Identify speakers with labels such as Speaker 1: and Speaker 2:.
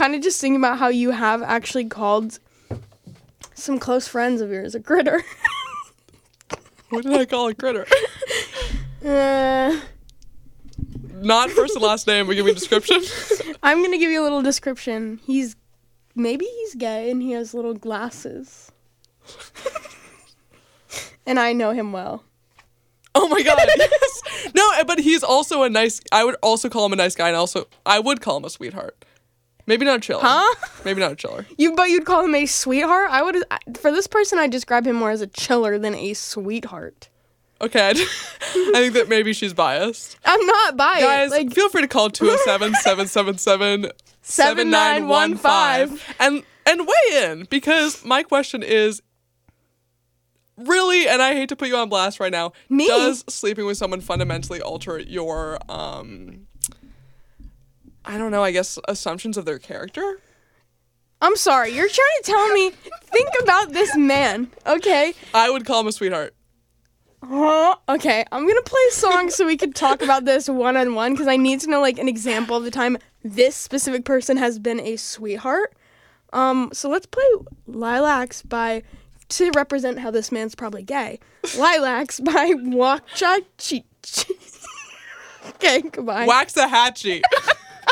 Speaker 1: kind of just thinking about how you have actually called some close friends of yours a critter.
Speaker 2: What did I call a critter?
Speaker 1: Uh,
Speaker 2: Not first and last name, but give me a description.
Speaker 1: I'm going to give you a little description. Maybe he's gay and he has little glasses. And I know him well.
Speaker 2: Oh my god, yes. No, but he's also I would also call him a nice guy, and I would call him a sweetheart. Maybe not a chiller.
Speaker 1: Huh?
Speaker 2: Maybe not a chiller.
Speaker 1: But you'd call him a sweetheart? For this person, I'd describe him more as a chiller than a sweetheart.
Speaker 2: Okay, I think that maybe she's biased.
Speaker 1: I'm not biased.
Speaker 2: Guys, feel free to call 207-777-7915 and weigh in, because my question is, really, and I hate to put you on blast right now, does sleeping with someone fundamentally alter your, I don't know, I guess, assumptions of their character?
Speaker 1: I'm sorry, you're trying to tell me, think about this man, okay?
Speaker 2: I would call him a sweetheart.
Speaker 1: Okay, I'm gonna play a song so we can talk about this one-on-one, because I need to know, like, an example of the time this specific person has been a sweetheart. So let's play Lilacs to represent how this man's probably gay. Lilacs by Waxahachie. Okay, goodbye.
Speaker 2: Waxahachie.